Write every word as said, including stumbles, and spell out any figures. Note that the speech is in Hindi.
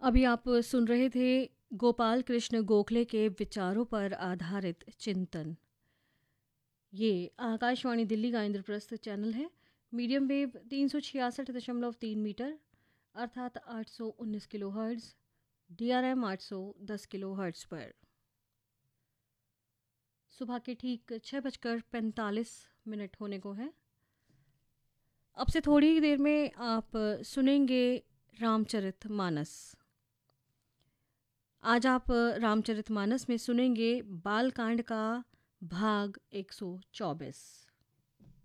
अभी आप सुन रहे थे गोपाल कृष्ण गोखले के विचारों पर आधारित चिंतन। ये आकाशवाणी दिल्ली का इंद्रप्रस्थ चैनल है। मीडियम वेव तीन सौ छियासठ दशमलव तीन मीटर अर्थात आठ सौ उन्नीस kilo hertz, D R M आठ सौ दस किलो हर्ट्ज़ पर सुबह के ठीक छः बजकर पैंतालीस मिनट होने को है। अब से थोड़ी ही देर में आप सुनेंगे रामचरितमानस। आज आप रामचरितमानस में सुनेंगे बालकांड का भाग एक सौ चौबीस।